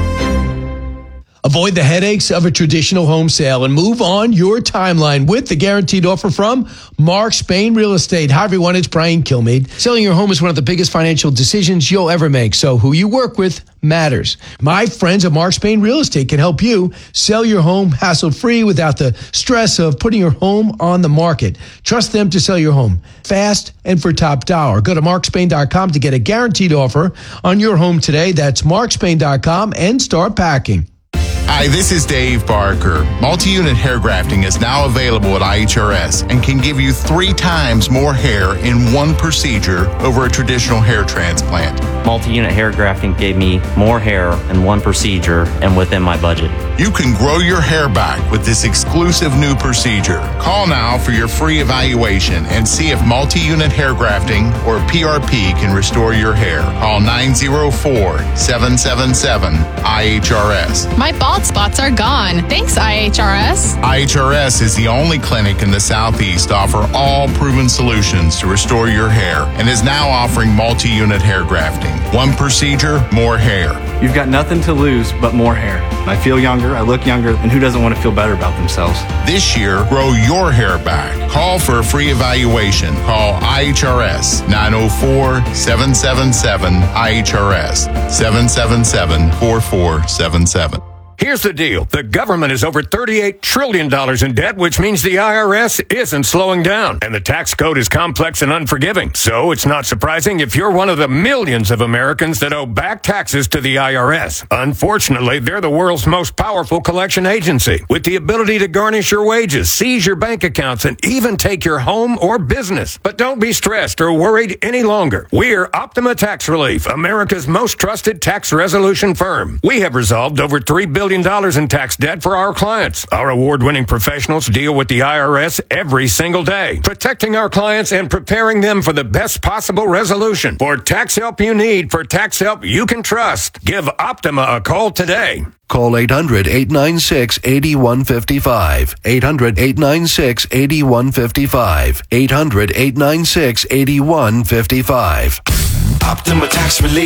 Avoid the headaches of a traditional home sale and move on your timeline with the guaranteed offer from Mark Spain Real Estate. Hi, everyone. It's Brian Kilmeade. Selling your home is one of the biggest financial decisions you'll ever make, so who you work with matters. My friends at Mark Spain Real Estate can help you sell your home hassle-free without the stress of putting your home on the market. Trust them to sell your home fast and for top dollar. Go to mark spain dot com to get a guaranteed offer on your home today. That's mark spain dot com and start packing. Hi, this is Dave Barker. Multi-unit hair grafting is now available at I H R S and can give you three times more hair in one procedure over a traditional hair transplant. Multi-unit hair grafting gave me more hair in one procedure and within my budget. You can grow your hair back with this exclusive new procedure. Call now for your free evaluation and see if multi-unit hair grafting or P R P can restore your hair. Call nine zero four, seven seven seven, I H R S. My bald spots are gone. Thanks, I H R S. I H R S is the only clinic in the Southeast to offer all proven solutions to restore your hair and is now offering multi-unit hair grafting. One procedure, more hair. You've got nothing to lose but more hair. I feel younger, I look younger, and who doesn't want to feel better about themselves? This year, grow your hair back. Call for a free evaluation. Call I H R S nine oh four, seven seven seven, I H R S, seven seven seven, four four seven seven. Here's the deal. The government is over thirty-eight trillion dollars in debt, which means the I R S isn't slowing down. And the tax code is complex and unforgiving. So it's not surprising if you're one of the millions of Americans that owe back taxes to the I R S. Unfortunately, they're the world's most powerful collection agency with the ability to garnish your wages, seize your bank accounts, and even take your home or business. But don't be stressed or worried any longer. We're Optima Tax Relief, America's most trusted tax resolution firm. We have resolved over three billion dollars in tax debt for our clients. Our award-winning professionals deal with the I R S every single day, protecting our clients and preparing them for the best possible resolution. For tax help you need, for tax help you can trust, give Optima a call today. Call eight hundred, eight nine six, eight one five five. eight hundred, eight nine six, eight one five five. eight hundred, eight nine six, eight one five five. Optima Tax Relief.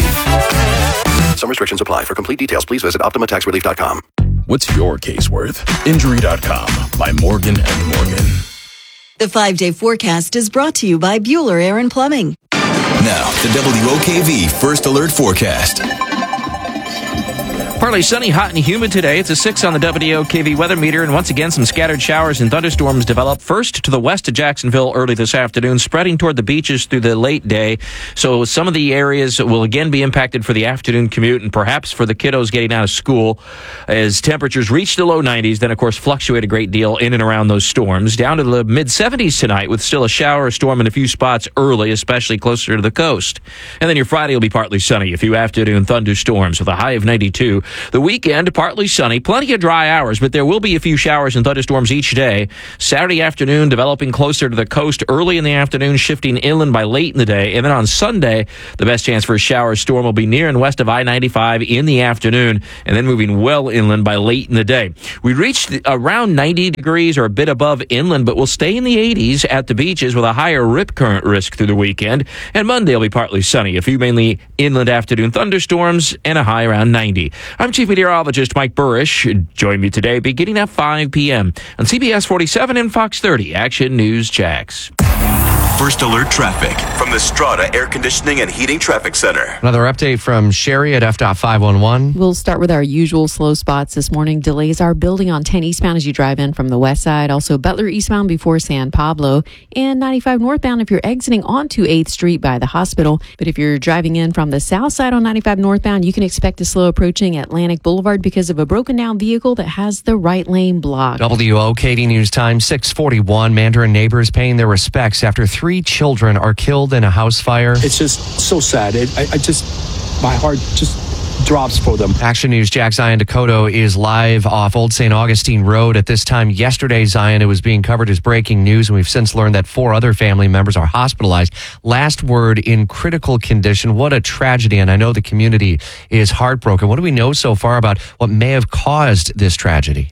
Some restrictions apply. For complete details, please visit optima tax relief dot com. What's your case worth? Injury dot com by Morgan and Morgan. The five-day forecast is brought to you by Bueller Air and Plumbing. Now, the W O K V First Alert Forecast. Partly sunny, hot and humid today. It's a six on the W O K V weather meter, and once again, some scattered showers and thunderstorms develop first to the west of Jacksonville early this afternoon, spreading toward the beaches through the late day. So some of the areas will again be impacted for the afternoon commute and perhaps for the kiddos getting out of school as temperatures reach the low nineties, then of course fluctuate a great deal in and around those storms. Down to the mid seventies tonight with still a shower, a storm in a few spots early, especially closer to the coast. And then your Friday will be partly sunny, a few afternoon thunderstorms with a high of ninety-two. The weekend, partly sunny, plenty of dry hours, but there will be a few showers and thunderstorms each day. Saturday afternoon, developing closer to the coast early in the afternoon, shifting inland by late in the day. And then on Sunday, the best chance for a shower storm will be near and west of I ninety-five in the afternoon, and then moving well inland by late in the day. We reached around ninety degrees or a bit above inland, but we'll stay in the eighties at the beaches with a higher rip current risk through the weekend. And Monday will be partly sunny, a few mainly inland afternoon thunderstorms, and a high around ninety. I'm Chief Meteorologist Mike Burrish. Join me today beginning at five p.m. on C B S forty-seven and Fox thirty Action News Jax. First Alert Traffic from the Strata Air Conditioning and Heating Traffic Center. Another update from Sherry at F five one one. We'll start with our usual slow spots this morning. Delays are building on ten eastbound as you drive in from the west side. Also Butler eastbound before San Pablo. And ninety-five northbound if you're exiting onto eighth Street by the hospital. But if you're driving in from the south side on ninety-five northbound, you can expect a slow approaching Atlantic Boulevard because of a broken down vehicle that has the right lane blocked. W O K D News Time, six forty-one. Mandarin neighbors paying their respects after three Three children are killed in a house fire. It's just so sad. It, I, I just, my heart just drops for them. Action News Jack Zion Dakota is live off Old Saint Augustine Road. At this time yesterday, Zion, it was being covered as breaking news, and we've since learned that four other family members are hospitalized. Last word, in critical condition. What a tragedy, and I know the community is heartbroken. What do we know so far about what may have caused this tragedy?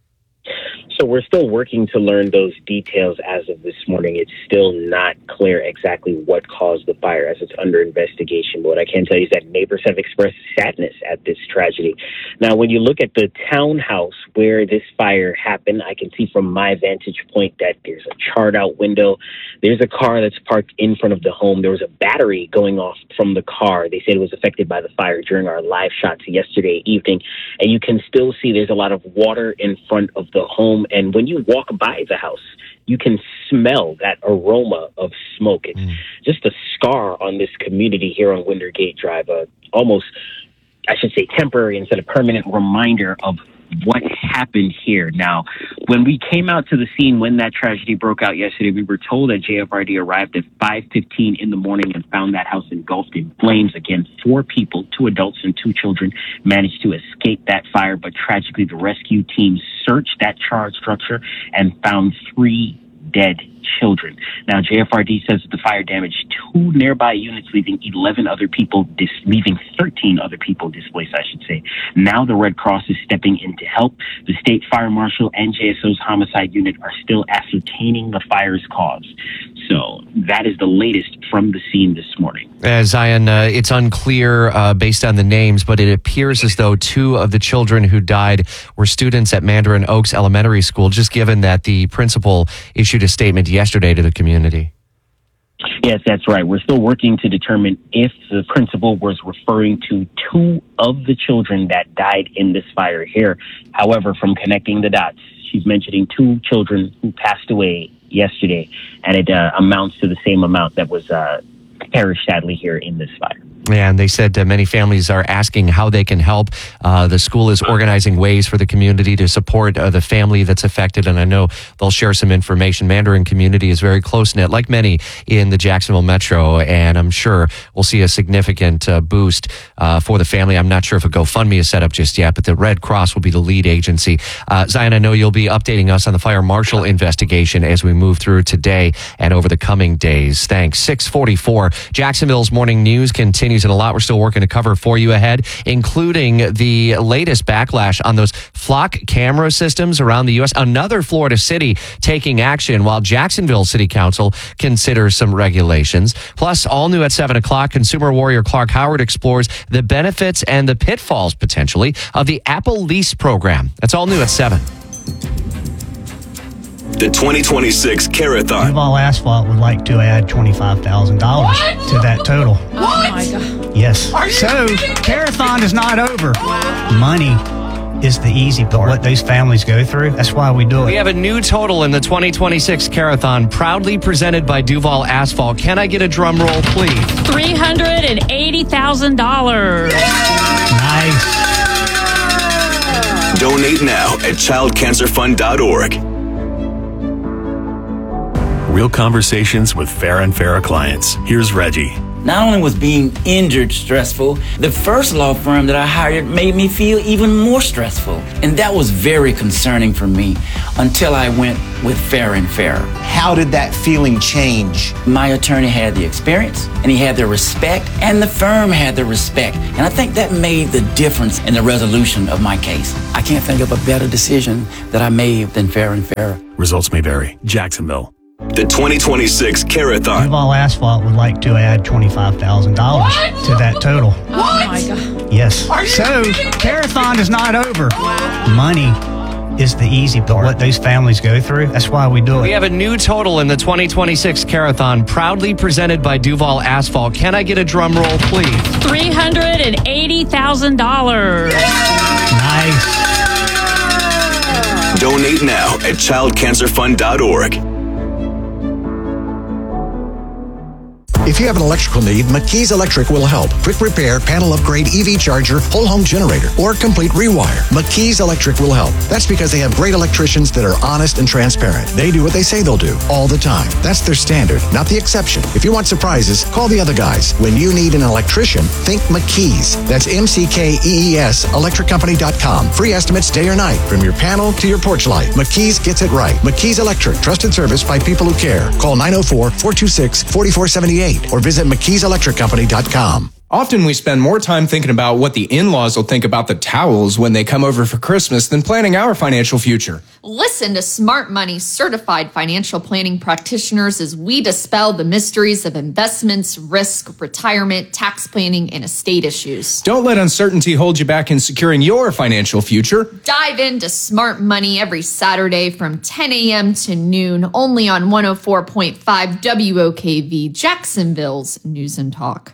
So we're still working to learn those details as of this morning. It's still not clear exactly what caused the fire as it's under investigation. But what I can tell you is that neighbors have expressed sadness at this tragedy. Now, when you look at the townhouse where this fire happened, I can see from my vantage point that there's a charred out window. There's a car that's parked in front of the home. There was a battery going off from the car. They said it was affected by the fire during our live shots yesterday evening. And you can still see there's a lot of water in front of the home. And when you walk by the house, you can smell that aroma of smoke. It's mm. just a scar on this community here on Wintergate Drive, uh, almost, I should say, temporary instead of permanent reminder of what happened here. Now, when we came out to the scene when that tragedy broke out yesterday, we were told that J F R D arrived at five fifteen in the morning and found that house engulfed in flames. Again, four people, two adults and two children, managed to escape that fire, but tragically the rescue team searched that charred structure and found three dead children. Now, J F R D says that the fire damaged two nearby units, leaving eleven other people, dis- leaving thirteen other people displaced, I should say. Now the Red Cross is stepping in to help. The state fire marshal and J S O's homicide unit are still ascertaining the fire's cause. So that is the latest from the scene this morning. Uh, Zion, uh, it's unclear uh, based on the names, but it appears as though two of the children who died were students at Mandarin Oaks Elementary School, just given that the principal issued a statement yesterday to the community. Yes, that's right. We're still working to determine if the principal was referring to two of the children that died in this fire here. However, from connecting the dots, she's mentioning two children who passed away yesterday, and it uh, amounts to the same amount that was uh, perished, sadly, here in this fire. And they said uh, many families are asking how they can help. Uh, the school is organizing ways for the community to support uh, the family that's affected, and I know they'll share some information. Mandarin community is very close-knit, like many in the Jacksonville Metro, and I'm sure we'll see a significant uh, boost uh, for the family. I'm not sure if a GoFundMe is set up just yet, but the Red Cross will be the lead agency. Uh, Zion, I know you'll be updating us on the fire marshal investigation as we move through today and over the coming days. Thanks. six forty-four. Jacksonville's morning news continues, and a lot we're still working to cover for you ahead, including the latest backlash on those flock camera systems around the U S. Another Florida city taking action while Jacksonville City Council considers some regulations. Plus, all new at seven o'clock, consumer warrior Clark Howard explores the benefits and the pitfalls, potentially, of the Apple Lease program. That's all new at seven. The twenty twenty-six Carathon. Duval Asphalt would like to add twenty-five thousand dollars to that total. What? Oh my God. Yes. So, Carathon is not over. Money is the easy part. What those families go through, that's why we do it. We have a new total in the twenty twenty-six Carathon, proudly presented by Duval Asphalt. Can I get a drum roll, please? three hundred eighty thousand dollars. Nice. Donate now at child cancer fund dot org. Real conversations with Farah and Farah clients. Here's Reggie. Not only was being injured stressful, the first law firm that I hired made me feel even more stressful. And that was very concerning for me until I went with Farah and Farah. How did that feeling change? My attorney had the experience, and he had the respect, and the firm had the respect. And I think that made the difference in the resolution of my case. I can't think of a better decision that I made than Farah and Farah. Results may vary. Jacksonville. The twenty twenty-six Carathon. Duval Asphalt would like to add twenty-five thousand dollars to that total. Oh my God. Yes. So, Carathon is not over. Money is the easy part. What those families go through, that's why we do it. We have a new total in the twenty twenty-six Carathon, proudly presented by Duval Asphalt. Can I get a drum roll, please? three hundred eighty thousand dollars. Nice. Donate now at child cancer fund dot org. If you have an electrical need, McKee's Electric will help. Quick repair, panel upgrade, E V charger, whole home generator, or complete rewire. McKee's Electric will help. That's because they have great electricians that are honest and transparent. They do what they say they'll do, all the time. That's their standard, not the exception. If you want surprises, call the other guys. When you need an electrician, think McKee's. That's M C K E E S, electric company dot com. Free estimates day or night, from your panel to your porch light. McKee's gets it right. McKee's Electric, trusted service by people who care. Call nine oh four, four two six, four four seven eight or visit McKee's electric company dot com. Often we spend more time thinking about what the in-laws will think about the towels when they come over for Christmas than planning our financial future. Listen to Smart Money certified financial planning practitioners as we dispel the mysteries of investments, risk, retirement, tax planning, and estate issues. Don't let uncertainty hold you back in securing your financial future. Dive into Smart Money every Saturday from ten a.m. to noon, only on one oh four point five W O K V, Jacksonville's News and Talk.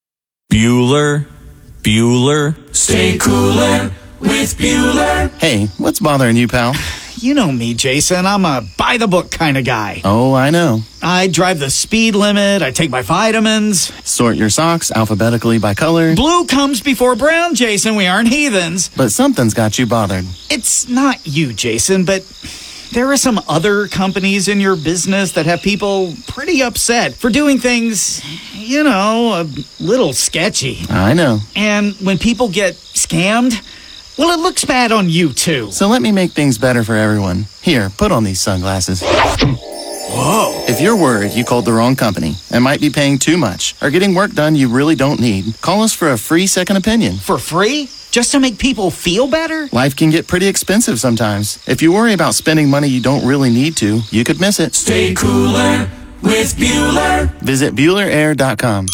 Bueller, Bueller, stay cooler with Bueller. Hey, what's bothering you, pal? You know me, Jason. I'm a by-the-book kind of guy. Oh, I know. I drive the speed limit. I take my vitamins. Sort your socks alphabetically by color. Blue comes before brown, Jason. We aren't heathens. But something's got you bothered. It's not you, Jason, but there are some other companies in your business that have people pretty upset for doing things, you know, a little sketchy. I know. And when people get scammed, well, it looks bad on you, too. So let me make things better for everyone. Here, put on these sunglasses. Whoa. If you're worried you called the wrong company and might be paying too much or getting work done you really don't need, call us for a free second opinion. For free? Just to make people feel better? Life can get pretty expensive sometimes. If you worry about spending money you don't really need to, you could miss it. Stay cooler with Bueller. Visit Bueller Air dot com.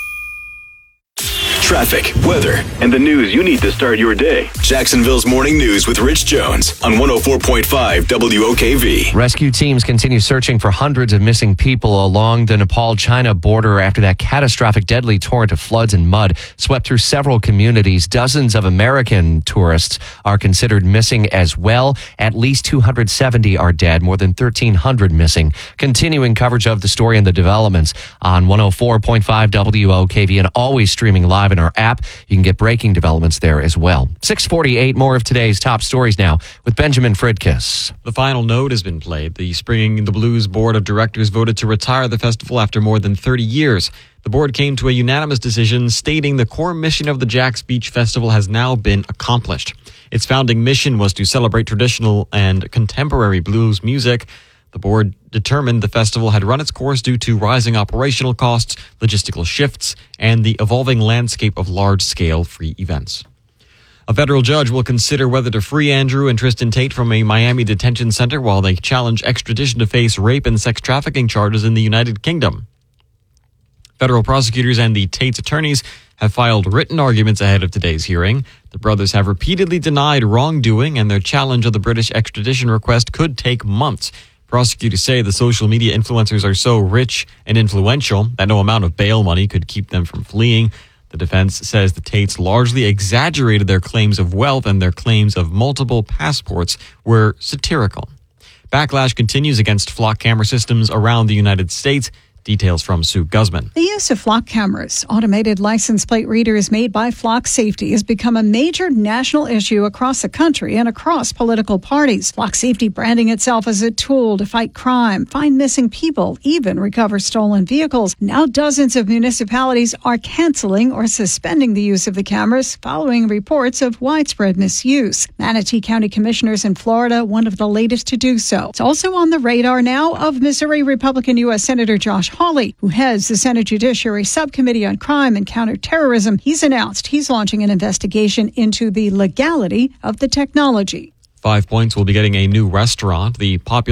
Traffic, weather, and the news you need to start your day. Jacksonville's Morning News with Rich Jones on one oh four point five W O K V. Rescue teams continue searching for hundreds of missing people along the Nepal-China border after that catastrophic deadly torrent of floods and mud swept through several communities. Dozens of American tourists are considered missing as well. At least two hundred seventy are dead, more than thirteen hundred missing. Continuing coverage of the story and the developments on one oh four point five W O K V and always streaming live in our app. You can get breaking developments there as well. six forty-eight, more of today's top stories now with Benjamin Fridkiss. The final note has been played. The Springing the Blues Board of Directors voted to retire the festival after more than thirty years. The board came to a unanimous decision stating the core mission of the Jax Beach Festival has now been accomplished. Its founding mission was to celebrate traditional and contemporary blues music. The board determined the festival had run its course due to rising operational costs, logistical shifts, and the evolving landscape of large-scale free events. A federal judge will consider whether to free Andrew and Tristan Tate from a Miami detention center while they challenge extradition to face rape and sex trafficking charges in the United Kingdom. Federal prosecutors and the Tate's attorneys have filed written arguments ahead of today's hearing. The brothers have repeatedly denied wrongdoing, and their challenge of the British extradition request could take months. Prosecutors say the social media influencers are so rich and influential that no amount of bail money could keep them from fleeing. The defense says the Tates largely exaggerated their claims of wealth and their claims of multiple passports were satirical. Backlash continues against flock camera systems around the United States. Details from Sue Guzman. The use of flock cameras, automated license plate readers made by Flock Safety, has become a major national issue across the country and across political parties. Flock Safety branding itself as a tool to fight crime, find missing people, even recover stolen vehicles. Now dozens of municipalities are canceling or suspending the use of the cameras following reports of widespread misuse. Manatee County commissioners in Florida, one of the latest to do so. It's also on the radar now of Missouri Republican U S Senator Josh Hawley, who heads the Senate Judiciary Subcommittee on Crime and Counterterrorism. He's announced he's launching an investigation into the legality of the technology. Five Points will be getting a new restaurant. The popular